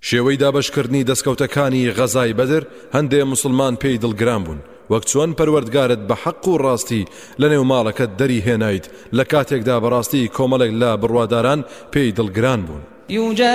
شێوەی دابەشکردنی دەستکەوتەکانی غەزای بەدر هەندێک مسلمان پێی دڵگران بوون، وەک چۆن پەروەردگارت بە حەق و ڕاستی لە نێو ماڵەکەت دەری هێنایت لە کاتێکدا بەڕاستی کۆمەڵێک لە بڕواداران پێی دڵگران بوون.